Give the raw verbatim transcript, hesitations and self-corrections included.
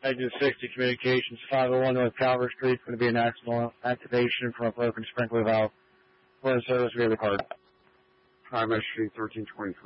Exit sixty Communications, five oh one North Calvert Street. Going to be an accidental activation from a broken sprinkler valve. For service, we have the card. Primary Street, thirteen twenty-three.